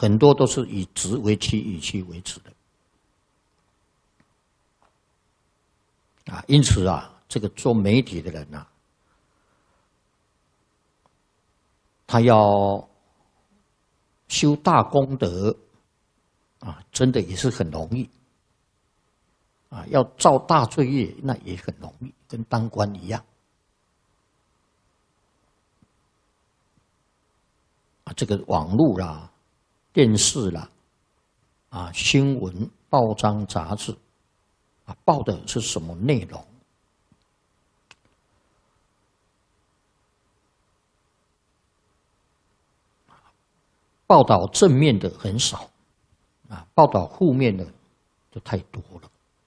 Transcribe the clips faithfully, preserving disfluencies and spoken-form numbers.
很多都是以直为期，以期为止的。啊，因此啊，这个做媒体的人啊，他要修大功德啊，真的也是很容易。啊，要造大罪业，那也很容易，跟当官一样。啊，这个网络啦、电视啦、啊新闻、报章、杂志，啊报的是什么内容？报道正面的很少，啊，报道负面的就太多了。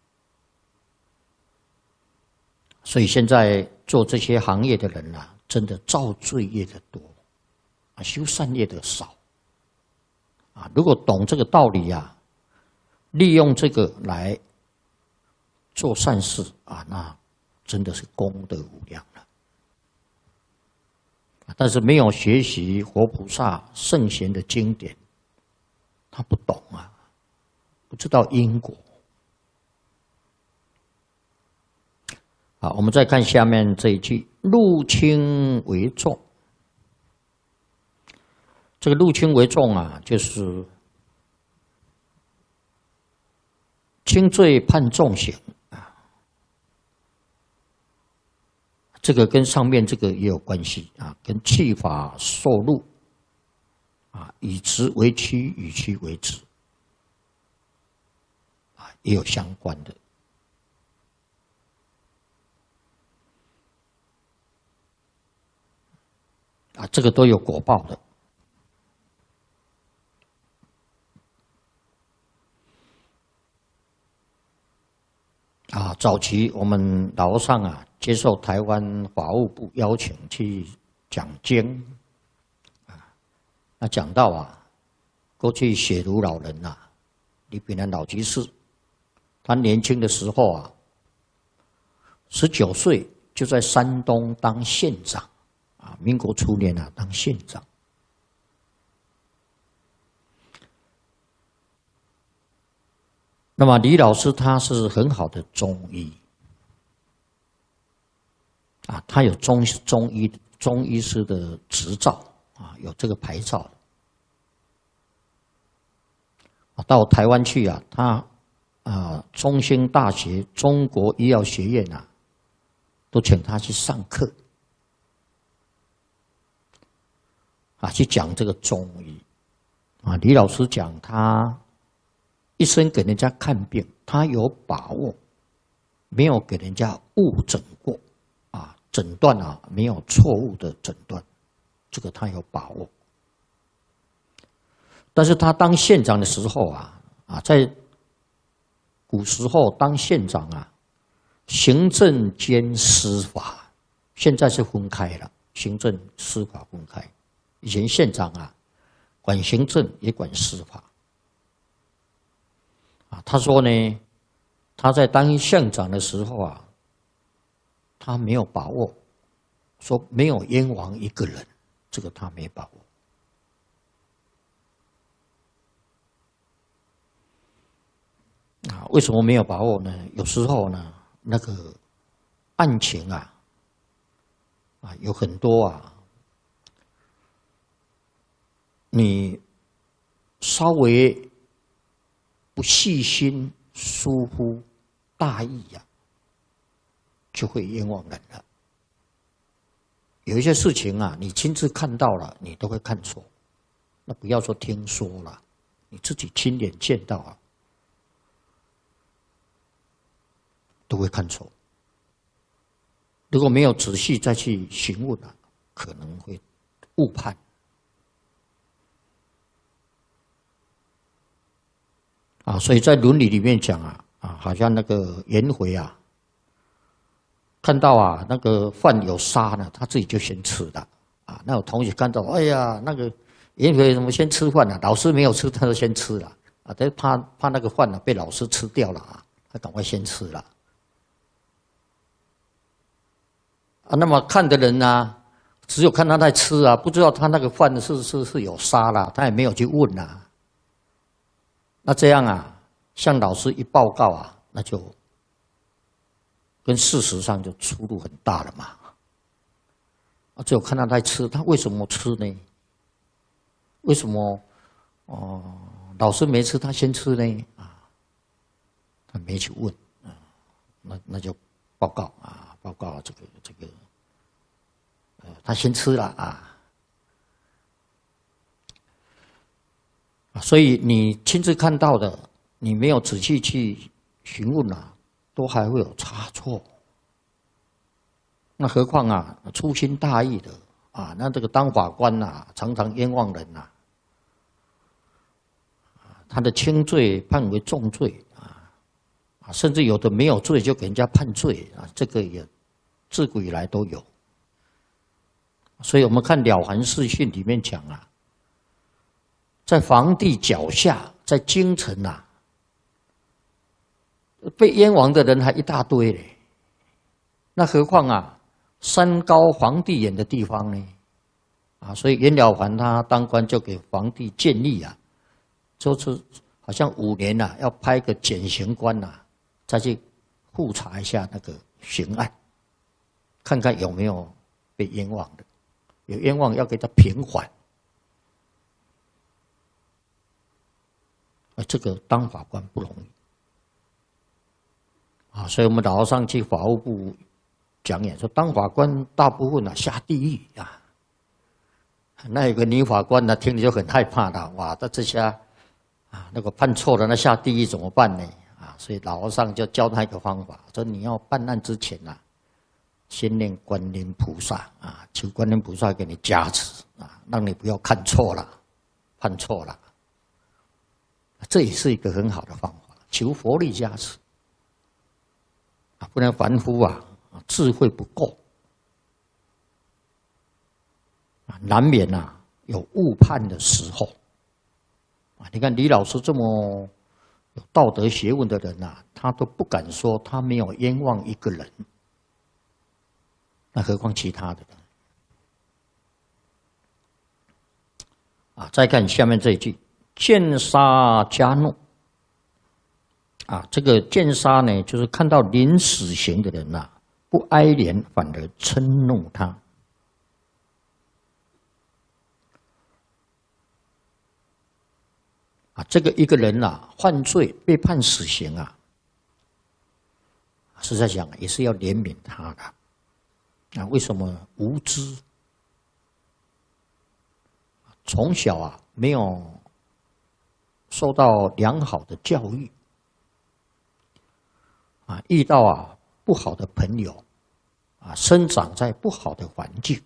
所以现在做这些行业的人啊，真的造罪业的多，啊，修善业的少。啊，如果懂这个道理啊，利用这个来做善事啊，那真的是功德无量了。但是没有学习活菩萨圣贤的经典，他不懂啊，不知道因果。好，我们再看下面这一句：入轻为重。这个入轻为重啊，就是轻罪判重刑啊。这个跟上面这个也有关系啊，跟弃法受禄啊，以直为期，以期为止啊，也有相关的。啊，这个都有果报的。啊，早期我们老和尚啊，接受台湾法务部邀请去讲经，啊，那讲到啊，过去雪庐老人呐、啊，李炳南老居士，他年轻的时候啊，十九岁就在山东当县长。啊，民国初年啊，当县长。那么李老师他是很好的中医，啊，他有中中医中医师的执照啊，有这个牌照。啊，到台湾去啊，他啊，中兴大学中国医药学院啊，都请他去上课。啊，去讲这个中医，啊，李老师讲他一生给人家看病，他有把握，没有给人家误诊过，啊，诊断啊没有错误的诊断，这个他有把握。但是他当县长的时候啊，啊，在古时候当县长啊，行政兼司法，现在是分开了，行政司法分开。以前县长啊，管行政也管司法。啊，他说呢，他在当县长的时候啊，他没有把握，说没有冤枉一个人，这个他没把握。啊，为什么没有把握呢？有时候呢，那个案情啊，啊，有很多啊。你稍微不细心、疏忽、大意呀、啊，就会冤枉人了。有一些事情啊，你亲自看到了，你都会看错。那不要说听说了，你自己亲眼见到啊，都会看错。如果没有仔细再去询问啊，可能会误判。啊，所以在伦理里面讲啊，啊，好像那个颜回啊，看到啊那个饭有沙呢，他自己就先吃了。啊，那有同学看到，哎呀，那个颜回怎么先吃饭呢？老师没有吃，他就先吃了。啊，他怕怕那个饭呢被老师吃掉了啊，他赶快先吃了。啊，那么看的人呢、啊，只有看他在吃啊，不知道他那个饭是是是有沙啦，他也没有去问啊。 那这样啊，向老师一报告啊，那就跟事实上就出入很大了嘛。啊，只有看他在吃，他为什么吃呢？为什么哦、呃，老师没吃，他先吃呢？啊，他没去问啊，那那就报告啊，报告这个这个，呃，他先吃了啊。所以你亲自看到的，你没有仔细去询问啊，都还会有差错。那何况啊，粗心大意的啊，那这个当法官呐、啊，常常冤枉人呐、啊，他的轻罪判为重罪啊，啊，甚至有的没有罪就给人家判罪啊，这个也自古以来都有。所以我们看《了凡四训》里面讲啊。在皇帝脚下，在京城呐、啊，被冤枉的人还一大堆嘞。那何况啊，山高皇帝远的地方呢？啊，所以袁了凡他当官就给皇帝建议啊，就是好像五年呐、啊，要派个检刑官呐、啊，再去复查一下那个刑案，看看有没有被冤枉的，有冤枉要给他平反。这个当法官不容易啊，所以我们老上去法务部讲演说，当法官大部分啊下地狱啊。那有个女法官呢，听了就很害怕的，哇，那这下啊，那个判错了，那下地狱怎么办呢？啊，所以老和尚就教他一个方法，说你要办案之前呐、啊，先念观音菩萨啊，求观音菩萨给你加持啊，让你不要看错了，判错了。这也是一个很好的方法，求佛力加持啊，不然凡夫啊，智慧不够啊，难免啊有误判的时候啊。你看李老师这么有道德学问的人啊，他都不敢说他没有冤枉一个人，那何况其他的人啊？再看下面这一句。见杀加怒啊，这个见杀呢，就是看到临死刑的人呐、啊，不哀怜，反而嗔怒他。啊，这个一个人呐、啊，犯罪被判死刑啊，实在讲也是要怜悯他的。啊，为什么无知？从小啊没有受到良好的教育，啊，遇到啊不好的朋友，啊，生长在不好的环境，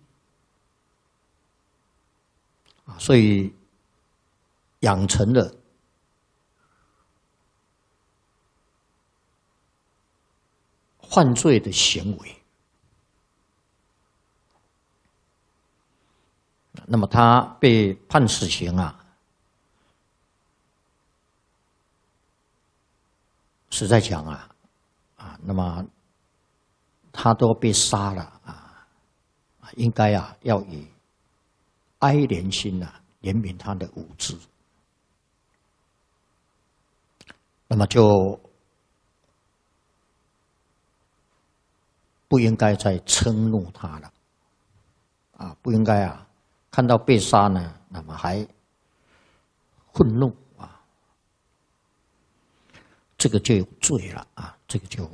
啊，所以养成了犯罪的行为。那么他被判死刑啊。实在讲啊，啊，那么他都被杀了啊，应该啊要以哀怜心呐、啊、怜悯他的无知，那么就不应该再嗔怒他了，啊，不应该啊看到被杀呢，那么还愤怒。这个就有罪了啊！这个就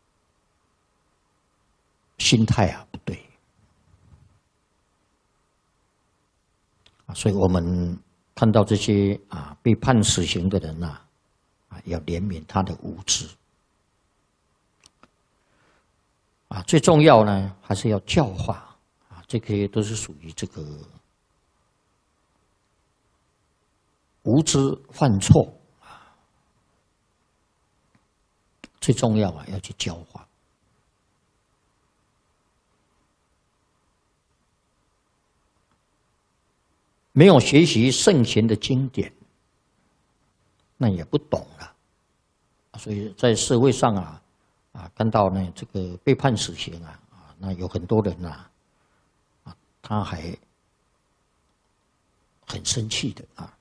心态啊不对啊，所以我们看到这些啊被判死刑的人呐，啊要怜悯他的无知啊，最重要呢还是要教化啊，这些都是属于这个无知犯错。最重要啊，要去教化。没有学习圣贤的经典，那也不懂了。所以在社会上啊，啊，看到呢这个被判死刑啊，啊，那有很多人呐，啊，他还很生气的啊。